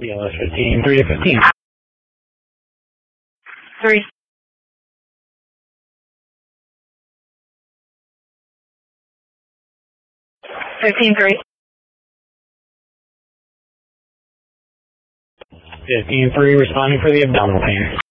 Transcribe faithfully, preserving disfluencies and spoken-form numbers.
B L S fifteen, three to fifteen. Three. Fifteen three. Fifteen three, responding for the abdominal pain.